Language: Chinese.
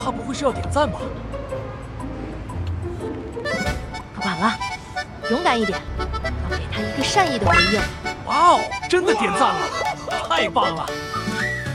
他不会是要点赞吧？ 不管了，勇敢一点，要给他一个善意的回应。 哇哦，真的点赞了，太棒了！